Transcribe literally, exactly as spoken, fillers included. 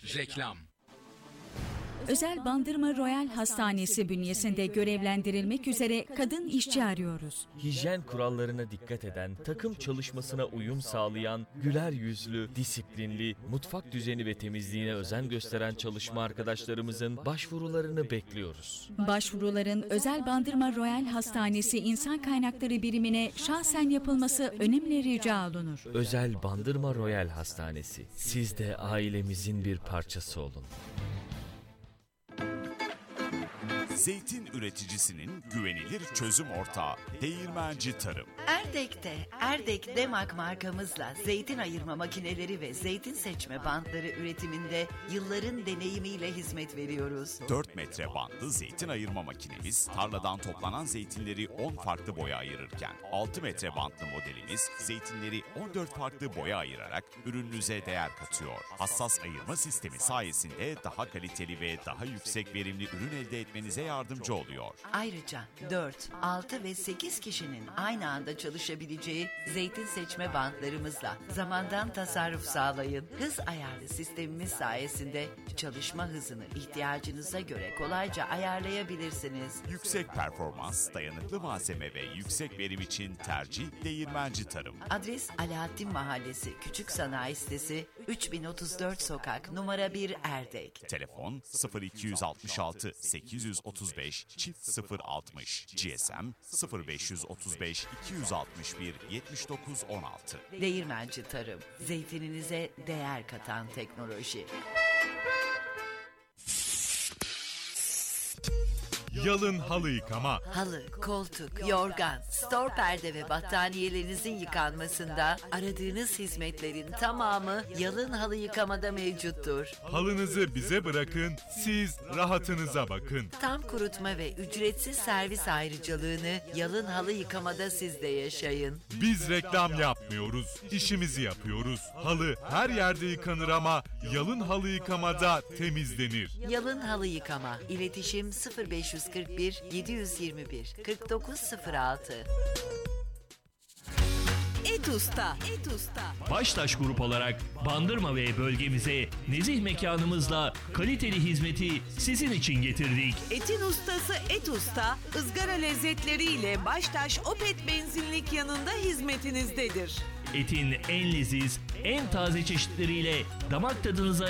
Reklam. Özel Bandırma Royal Hastanesi bünyesinde görevlendirilmek üzere kadın işçi arıyoruz. Hijyen kurallarına dikkat eden, takım çalışmasına uyum sağlayan, güler yüzlü, disiplinli, mutfak düzeni ve temizliğine özen gösteren çalışma arkadaşlarımızın başvurularını bekliyoruz. Başvuruların Özel Bandırma Royal Hastanesi İnsan Kaynakları Birimine şahsen yapılması önemli rica olunur. Özel Bandırma Royal Hastanesi. Siz de ailemizin bir parçası olun. Zeytin üreticisinin güvenilir çözüm ortağı Değirmenci Tarım. Erdek'te Erdek Demak markamızla zeytin ayırma makineleri ve zeytin seçme bantları üretiminde yılların deneyimiyle hizmet veriyoruz. dört metre bantlı zeytin ayırma makinemiz tarladan toplanan zeytinleri on farklı boya ayırırken altı metre bantlı modelimiz zeytinleri on dört farklı boya ayırarak ürününüze değer katıyor. Hassas ayırma sistemi sayesinde daha kaliteli ve daha yüksek verimli ürün elde etmenize yardımcı oluyor. Ayrıca dört, altı ve sekiz kişinin aynı anda çalışabileceği zeytin seçme bantlarımızla zamandan tasarruf sağlayın. Hız ayarlı sistemimiz sayesinde çalışma hızını ihtiyacınıza göre kolayca ayarlayabilirsiniz. Yüksek performans, dayanıklı malzeme ve yüksek verim için tercih Değirmenci Tarım. Adres Alaaddin Mahallesi Küçük Sanayi Sitesi üç bin otuz dört Sokak numara bir Erdek. Telefon sıfır iki altı altı sekiz otuz beş çift sıfır altmış. G S M sıfır beş otuz beş iki altmış bir yetmiş dokuz on altı. Değirmenci Tarım, zeytininize değer katan teknoloji. Yalın halı yıkama. Halı, koltuk, yorgan, stor perde ve battaniyelerinizin yıkanmasında aradığınız hizmetlerin tamamı Yalın Halı Yıkamada mevcuttur. Halınızı bize bırakın, siz rahatınıza bakın. Tam kurutma ve ücretsiz servis ayrıcalığını Yalın Halı Yıkamada siz de yaşayın. Biz reklam yapmıyoruz, işimizi yapıyoruz. Halı her yerde yıkanır ama Yalın Halı Yıkamada temizlenir. Yalın Halı Yıkama, İletişim sıfır beş kırk bir yedi yüz yirmi bir kırk dokuz sıfır altı. Et Usta. Et Usta. Baştaş Grup olarak Bandırma ve bölgemize nezih mekanımızla kaliteli hizmeti sizin için getirdik. Etin ustası Et Usta, ızgara lezzetleriyle Baştaş Opet benzinlik yanında hizmetinizdedir. Etin en leziz, en taze çeşitleriyle damak tadınıza